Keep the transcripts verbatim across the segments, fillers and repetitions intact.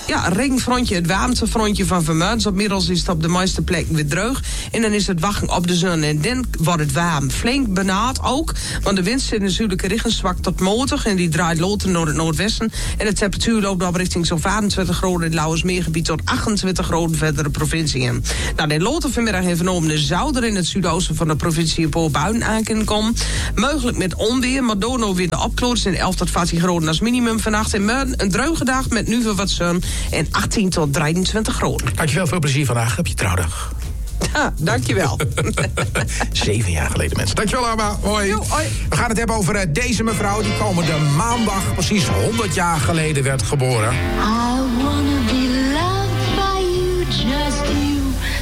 ja, regenfrontje, het warmtefrontje van vanmorgen. Inmiddels is het op de meeste plekken weer droog. En dan is het wachten op de zon. En dan wordt het warm. Flink benauwd ook. Want de wind zit natuurlijk richting zwak tot matig. En die draait loten naar het noordwesten. En de temperatuur loopt op richting zo'n vijfentwintig graden in het Lauwersmeergebied tot achtentwintig graden verdere provinciën. Nou, de loten vanmiddag heeft vernomen de zou er in het zuidoosten van de provincie een paar buien aan kunnen komen. Mogelijk met onweer, maar door nou weer de opklaringen in elf tot veertien graden als minimum vannacht. En morgen een droge dag met nu veel wat zon en achttien tot drieëntwintig graden. Dankjewel, veel plezier vandaag op je trouwdag. Ja, dankjewel. Zeven jaar geleden, mensen. Dankjewel, Arma. Hoi. Yo, hoi. We gaan het hebben over uh, deze mevrouw die komende maandag precies honderd jaar geleden werd geboren. I wanna be loved by you, just you,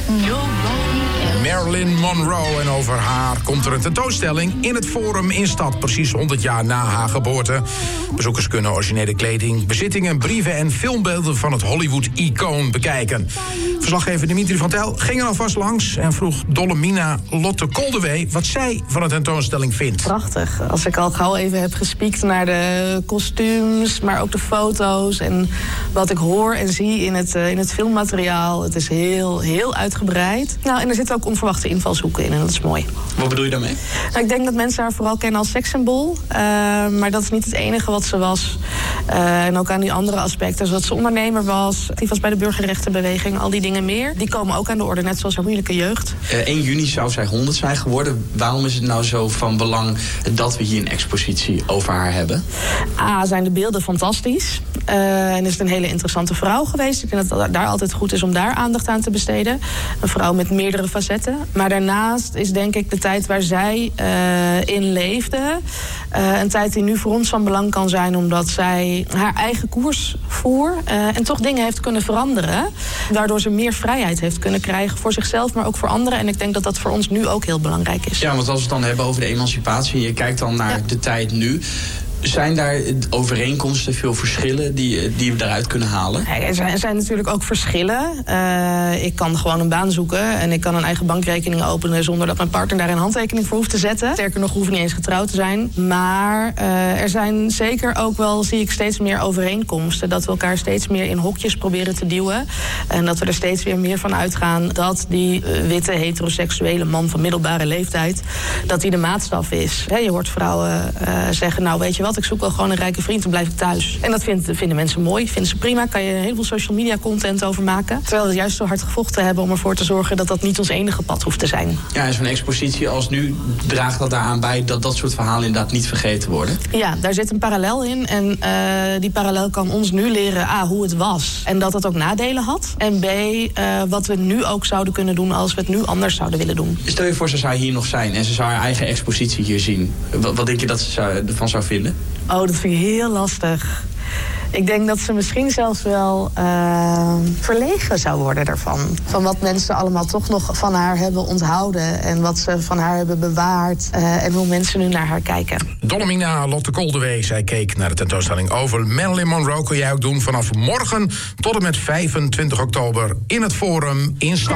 nobody else. Marilyn Monroe. En over haar komt er een tentoonstelling in het Forum in Stad. Precies honderd jaar na haar geboorte. Bezoekers kunnen originele kleding, bezittingen, brieven en filmbeelden van het Hollywood-icoon bekijken. Verslaggever Dimitri van Tel ging er alvast langs en vroeg Dolomina Lotte Koldewee wat zij van de tentoonstelling vindt. Prachtig. Als ik al gauw even heb gespiekt naar de kostuums, maar ook de foto's en wat ik hoor en zie in het, uh, in het filmmateriaal. Het is heel, heel uitgebreid. Nou, en er zitten ook onverwachte invalshoeken in en dat is mooi. Wat bedoel je daarmee? Nou, ik denk dat mensen haar vooral kennen als sekssymbool. Uh, maar dat is niet het enige wat ze was. Uh, en ook aan die andere aspecten. Zodat ze ondernemer was, actief was bij de burgerrechtenbeweging, al die dingen meer. Die komen ook aan de orde, net zoals haar moeilijke jeugd. Uh, één juni zou zij honderd zijn geworden. Waarom is het nou zo van belang dat we hier een expositie over haar hebben? A, zijn de beelden fantastisch. Uh, en is het een hele interessante vrouw geweest. Ik vind dat het daar altijd goed is om daar aandacht aan te besteden. Een vrouw met meerdere facetten. Maar daarnaast is denk ik de tijd waar zij uh, in leefde Uh, een tijd die nu voor ons van belang kan zijn, omdat zij haar eigen koers voer uh, en toch dingen heeft kunnen veranderen. Waardoor ze meer vrijheid heeft kunnen krijgen voor zichzelf, maar ook voor anderen. En ik denk dat dat voor ons nu ook heel belangrijk is. Ja, want als we het dan hebben over de emancipatie, je kijkt dan naar ja. de tijd nu. Zijn daar overeenkomsten, veel verschillen die, die we daaruit kunnen halen? Ja, er, zijn, er zijn natuurlijk ook verschillen. Uh, ik kan gewoon een baan zoeken en ik kan een eigen bankrekening openen zonder dat mijn partner daar een handtekening voor hoeft te zetten. Sterker nog, hoef ik niet eens getrouwd te zijn. Maar uh, er zijn zeker ook wel, zie ik steeds meer overeenkomsten. Dat we elkaar steeds meer in hokjes proberen te duwen. En dat we er steeds weer meer van uitgaan dat die uh, witte, heteroseksuele man van middelbare leeftijd, dat die de maatstaf is. He, je hoort vrouwen uh, zeggen, nou weet je wat, ik zoek wel gewoon een rijke vriend, dan blijf ik thuis. En dat vind, vinden mensen mooi, vinden ze prima. Kan je heel veel social media content over maken. Terwijl we juist zo hard gevochten hebben om ervoor te zorgen dat dat niet ons enige pad hoeft te zijn. Ja, en zo'n expositie als nu draagt dat daaraan bij dat dat soort verhalen inderdaad niet vergeten worden? Ja, daar zit een parallel in. En uh, die parallel kan ons nu leren A, hoe het was. En dat het ook nadelen had. En B, uh, wat we nu ook zouden kunnen doen als we het nu anders zouden willen doen. Stel je voor, ze zou hier nog zijn en ze zou haar eigen expositie hier zien. Wat, wat denk je dat ze zou, ervan zou vinden? Oh, dat vind ik heel lastig. Ik denk dat ze misschien zelfs wel uh, verlegen zou worden daarvan. Van wat mensen allemaal toch nog van haar hebben onthouden. En wat ze van haar hebben bewaard. Uh, en hoe mensen nu naar haar kijken. Dolomina Lotte Koldewee, zij keek naar de tentoonstelling over Marilyn Monroe. Kun jij ook doen vanaf morgen tot en met vijfentwintig oktober in het Forum in Stad.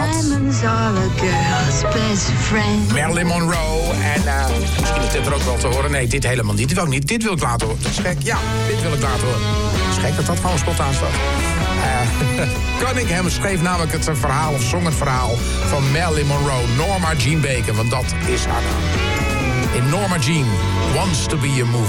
Marilyn Monroe. En uh, misschien is dit er ook wel te horen. Nee, dit helemaal niet. Dit wil ik niet. Dit wil ik laten horen. Dat is gek. Ja, dit wil ik laten horen. Het is gek dat dat gewoon spontaan staat. Uh, Cunningham schreef namelijk het verhaal, of zong het verhaal van Marilyn Monroe. Norma Jean Baker, want dat is haar naam. In Norma Jean Wants to Be a Movie.